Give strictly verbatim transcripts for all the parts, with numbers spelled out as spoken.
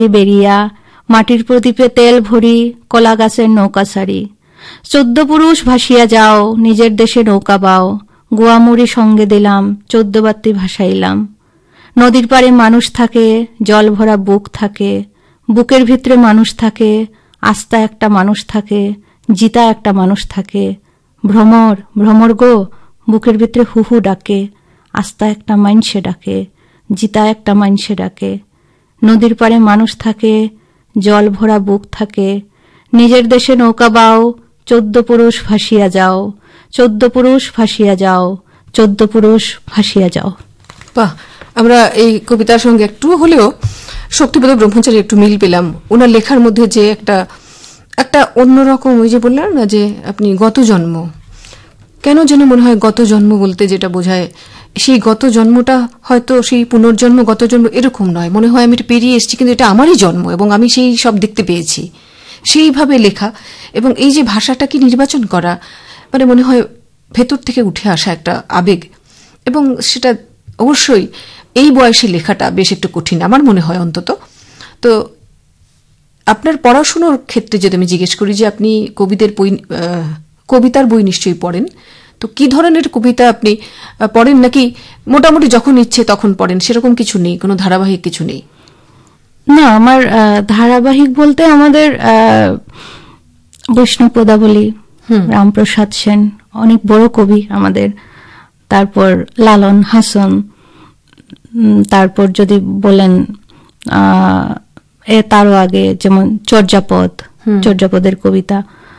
বেরিয়া মাটির প্রদীপে তেল ভরি কলা গাছের নৌকা সারি। চোদ্দ পুরুষ ভাসিয়া যাও নিজের দেশে নৌকা বাও। গোয়ামুড়ি সঙ্গে দিলাম চোদ্দ বাত্তি ভাসাইলাম। নদীর পাড়ে মানুষ থাকে জল ভরা বুক থাকে। বুকের ভিতরে মানুষ থাকে আস্তা একটা মানুষ থাকে জিতা একটা মানুষ থাকে। ভ্রমর ভ্রমর গো বুকের ভিতরে হুহু ডাকে। আস্তা একটা মাইনসে ডাকে জিতা একটা মাইনসে ডাকে। নদীর পাড়ে মানুষ থাকে জল ভরা বুক থাকে। নিজের দেশে নৌকা বাও চোদ্দ পুরুষ ভাসিয়া যাও। চোদ্দ পুরুষ ভাসিয়া যাও চোদ্দ পুরুষ ভাসিয়া যাও। বাহ, আমরা এই কবিতার সঙ্গে একটু হলেও শক্তিপদ ব্রহ্মচারী একটু মিল পেলাম। ওনার লেখার মধ্যে যে একটা একটা অন্যরকম, ওই যে বললাম না যে আপনি গত জন্ম, কেন যেন মনে হয় গত জন্ম বলতে যেটা বোঝায় সেই গত জন্মটা হয়তো সেই পুনর্জন্ম গত জন্ম এরকম নয়, মনে হয় আমি এটা পেরিয়ে এসেছি কিন্তু এটা আমারই জন্ম এবং আমি সেই সব দেখতে পেয়েছি, সেইভাবে লেখা। এবং এই যে ভাষাটাকে নির্বাচন করা মানে মনে হয় ভেতর থেকে উঠে আসা একটা আবেগ, এবং সেটা অবশ্যই এই বয়সে লেখাটা বেশ একটু কঠিন আমার মনে হয় অন্তত। তো আপনার পড়াশোনার ক্ষেত্রে যদি আমি জিজ্ঞেস করি যে আপনি কবিদের বই, কবিতার বই নিশ্চয়ই পড়েন, তো কি ধরনের কবিতা আপনি পড়েন, নাকি মোটামুটি যখন ইচ্ছে তখন পড়েন, সেরকম কিছু নেই, কোনো ধারাবাহিক কিছু নেই? না, আমার ধারাবাহিক বলতে আমাদের বৈষ্ণব পদাবলী, রামপ্রসাদ সেন অনেক বড় কবি আমাদের, তারপর লালন হাসন, তারপর যদি বলেন এ তারও আগে যেমন চর্যাপদ, চর্যাপদের কবিতা,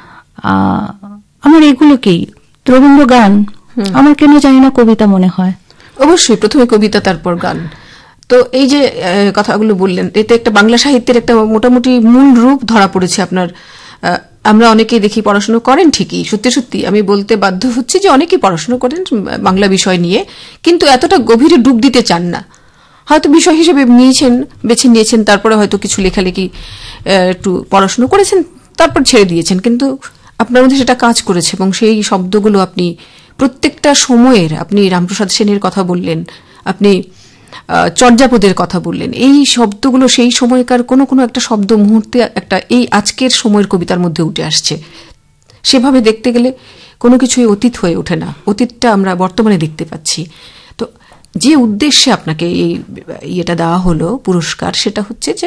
আমার এগুলোকেই, রবীন্দ্র গান আমার কেন জানি না কবিতা মনে হয়। অবশ্যই প্রথমে কবিতা তারপর গান। তো এই যে কথাগুলো বললেন, এতে একটা বাংলা সাহিত্যের একটা মোটামুটি মূল রূপ ধরা পড়েছে আপনার। আমরা অনেকেই দেখি পড়াশোনা করেন ঠিকই, সত্যি সত্যি আমি বলতে বাধ্য হচ্ছি যে অনেকেই পড়াশোনা করেন বাংলা বিষয় নিয়ে, কিন্তু এতটা গভীরে ডুব দিতে চান না। হয়তো বিষয় হিসেবে নিয়েছেন, বেছে নিয়েছেন, তারপরে হয়তো কিছু লেখালেখি একটু পড়াশোনা করেছেন, তারপর ছেড়ে দিয়েছেন, কিন্তু আপনার মধ্যে সেটা কাজ করেছে এবং সেই শব্দগুলো আপনি প্রত্যেকটা সময়ের, আপনি রামপ্রসাদ সেনের কথা বললেন, আপনি চর্যাপদের কথা বললেন, এই শব্দগুলো সেই সময়কার কোনো কোনো একটা শব্দ মুহূর্তে একটা এই আজকের সময়ের কবিতার মধ্যে উঠে আসছে। সেভাবে দেখতে গেলে কোনো কিছুই অতীত হয়ে ওঠে না, অতীতটা আমরা বর্তমানে দেখতে পাচ্ছি। তো যে উদ্দেশ্যে আপনাকে এই ইয়েটা দেওয়া হলো পুরস্কার, সেটা হচ্ছে যে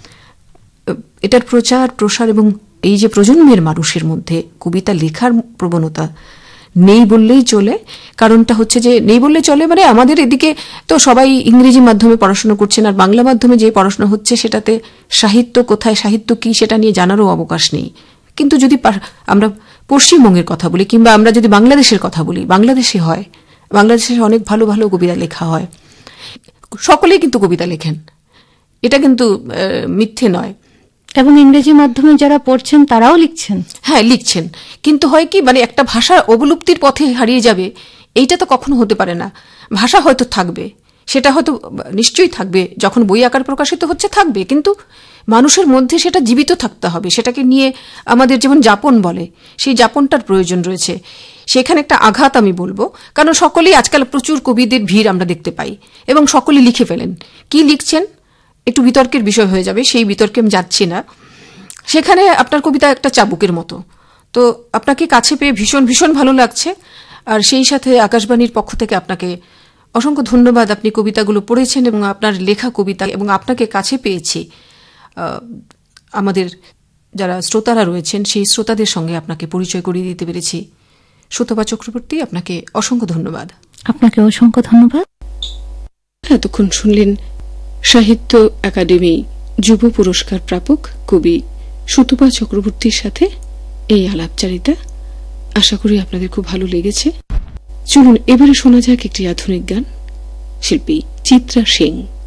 এটার প্রচার প্রসার এবং এই যে প্রজন্মের মানুষের মধ্যে কবিতা লেখার প্রবণতা নেই বললেই চলে। কারণটা হচ্ছে যে নেই বললেই চলে মানে আমাদের এদিকে তো সবাই ইংরেজি মাধ্যমে পড়াশোনা করছেন, আর বাংলা মাধ্যমে যে পড়াশোনা হচ্ছে সেটাতে সাহিত্য কোথায়, সাহিত্য কি, সেটা নিয়ে জানারও অবকাশ নেই। কিন্তু যদি আমরা পশ্চিমবঙ্গের কথা বলি কিংবা আমরা যদি বাংলাদেশের কথা বলি, বাংলাদেশে হয়, বাংলাদেশে অনেক ভালো ভালো কবিতা লেখা হয়, সকলেই কিন্তু কবিতা লেখেন, এটা কিন্তু মিথ্যে নয়। এবং ইংরেজি মাধ্যমে যারা পড়ছেন তারাও লিখছেন, হ্যাঁ লিখছেন, কিন্তু হয় কি মানে একটা ভাষা অবলুপ্তির পথে হারিয়ে যাবে এইটা তো কখনো হতে পারে না। ভাষা হয়তো থাকবে, সেটা হয়তো নিশ্চয়ই থাকবে, যখন বই আকার প্রকাশিত হচ্ছে থাকবে, কিন্তু মানুষের মধ্যে সেটা জীবিত থাকতে হবে, সেটাকে নিয়ে আমাদের যেমন যাপন বলে সেই যাপনটার প্রয়োজন রয়েছে। সেখানে একটা আঘাত আমি বলবো, কারণ সকলেই আজকাল প্রচুর কবিদের ভিড় আমরা দেখতে পাই এবং সকলেই লিখে ফেলেন, কি লিখছেন একটু বিতর্কের বিষয় হয়ে যাবে, সেই বিতর্কে আমি যাচ্ছি না। সেখানে আপনার কবিতা একটা চাবুকের মতো, তো আপনাকে কাছে পেয়ে ভীষণ ভীষণ ভালো লাগছে। আর সেই সাথে আকাশবাণীর পক্ষ থেকে আপনাকে অসংখ্য ধন্যবাদ, আপনি কবিতাগুলো পড়েছেন এবং আপনার লেখা কবিতা এবং আপনাকে কাছে পেয়েছি। আমাদের যারা শ্রোতারা রয়েছেন সেই শ্রোতাদের সঙ্গে আপনাকে পরিচয় করিয়ে দিতে পেরেছি। সুতপা চক্রবর্তী, আপনাকে অসংখ্য ধন্যবাদ। আপনাকে অসংখ্য ধন্যবাদ। এতক্ষণ শুনলেন সাহিত্য একাডেমি যুব পুরস্কার প্রাপক কবি সুতপা চক্রবর্তীর সাথে এই আলাপচারিতা। আশা করি আপনাদের খুব ভালো লেগেছে। চলুন এবারে শোনা যাক একটি আধুনিক গান, শিল্পী চিত্রা সিং।